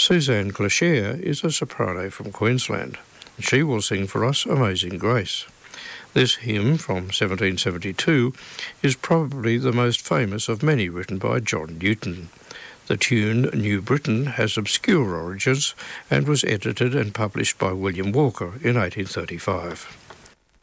Suzanne Glacier is a soprano from Queensland. She will sing for us Amazing Grace. This hymn from 1772 is probably the most famous of many written by John Newton. The tune New Britain has obscure origins and was edited and published by William Walker in 1835.